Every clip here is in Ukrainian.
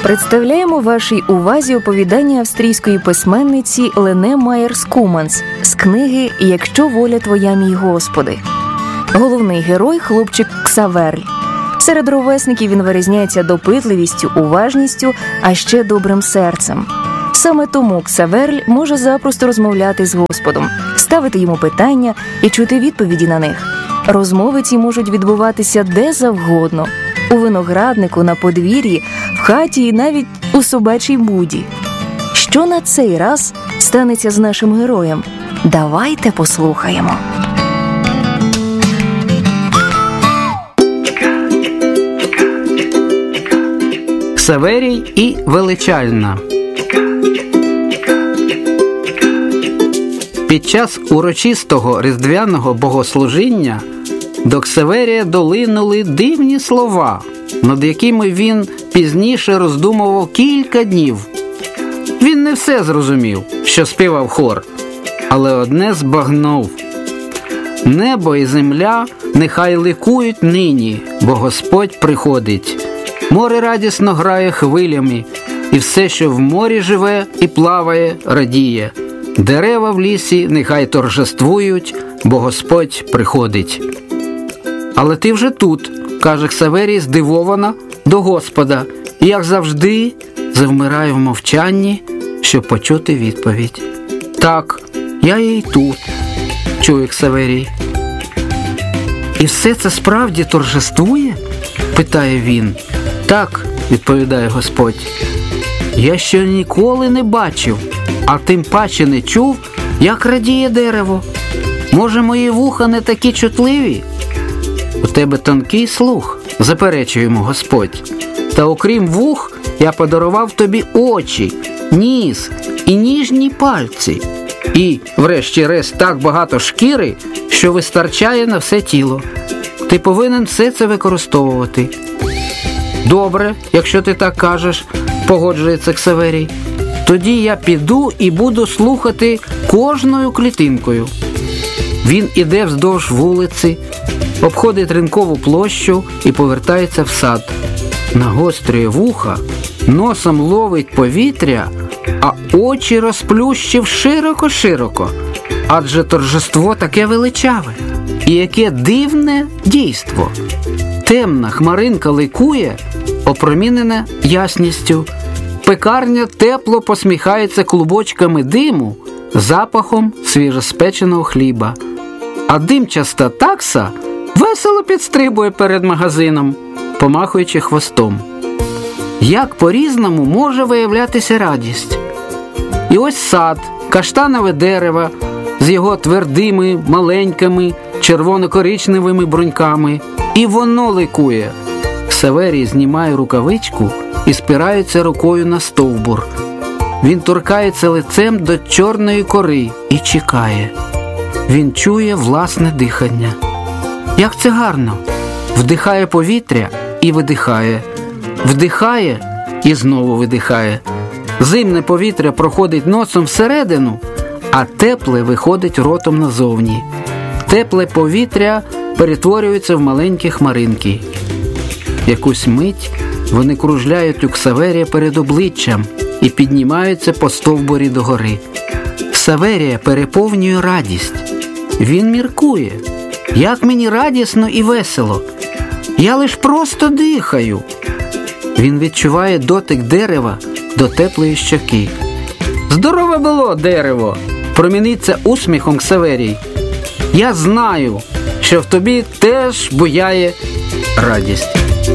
Представляємо вашій увазі оповідання австрійської письменниці Лене Майєр-Скуманс з книги «Якщо воля твоя, мій Господи». Головний герой – хлопчик Ксаверль. Серед ровесників він вирізняється допитливістю, уважністю, а ще добрим серцем. Саме тому Ксаверль може запросто розмовляти з Господом, ставити йому питання і чути відповіді на них. Розмови ці можуть відбуватися де завгодно – у винограднику, на подвір'ї, в хаті і навіть у собачій буді. Що на цей раз станеться з нашим героєм? Давайте послухаємо. Ксаверій і Величальна. Під час урочистого різдвяного богослужіння до Ксаверія долинули дивні слова, над якими він пізніше роздумував кілька днів. Він не все зрозумів, що співав хор, але одне збагнув. Небо і земля нехай ликують нині, бо Господь приходить. Море радісно грає хвилями, і все, що в морі живе і плаває, радіє. Дерева в лісі нехай торжествують, бо Господь приходить. «Але ти вже тут», – каже Ксаверій здивована до Господа, і, як завжди, завмирає в мовчанні, щоб почути відповідь. «Так, я є й тут», – чує Ксаверій. «І все це справді торжествує?» – питає він. «Так», – відповідає Господь. «Я ще ніколи не бачив, а тим паче не чув, як радіє дерево. Може, мої вуха не такі чутливі?» «У тебе тонкий слух», – заперечує йому Господь. «Та окрім вух, я подарував тобі очі, ніс і ніжні пальці. І, врешті-решт, так багато шкіри, що вистачає на все тіло. Ти повинен все це використовувати». «Добре, якщо ти так кажеш», – погоджується Ксаверій. «Тоді я піду і буду слухати кожною клітинкою». Він іде вздовж вулиці, обходить ринкову площу і повертається в сад. Нагострює вуха, носом ловить повітря, а очі розплющив широко-широко. Адже торжество таке величаве. І яке дивне дійство. Темна хмаринка ликує, опромінена ясністю. Пекарня тепло посміхається клубочками диму, запахом свіжоспеченого хліба. А димчаста такса весело підстрибує перед магазином, помахуючи хвостом. Як по-різному може виявлятися радість? І ось сад, каштанове дерево з його твердими, маленькими, червоно-коричневими бруньками. І воно ликує. Ксаверій знімає рукавичку і спирається рукою на стовбур. Він торкається лицем до чорної кори і чекає. Він чує власне дихання. Як це гарно! Вдихає повітря і видихає. Вдихає і знову видихає. Зимне повітря проходить носом всередину, а тепле виходить ротом назовні. Тепле повітря перетворюється в маленькі хмаринки. Якусь мить вони кружляють у Ксаверія перед обличчям і піднімаються по стовбурі догори. Ксаверія переповнює радість. Він міркує. Як мені радісно і весело. Я лиш просто дихаю. Він відчуває дотик дерева до теплої щоки. Здорове було, дерево! Проміниться усміхом Ксаверій. Я знаю, що в тобі теж буяє радість.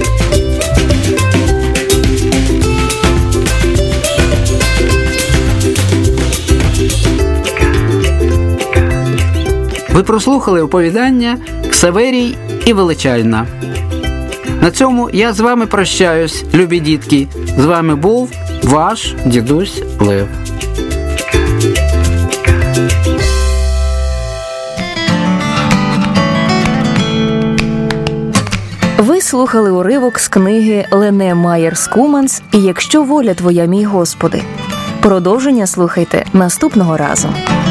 Ви прослухали оповідання «Ксаверій і Величальна». На цьому я з вами прощаюсь, любі дітки. З вами був ваш дідусь Лев. Ви слухали уривок з книги Лене Майєр-Скуманс «Якщо воля твоя, мій Господи». Продовження слухайте наступного разу.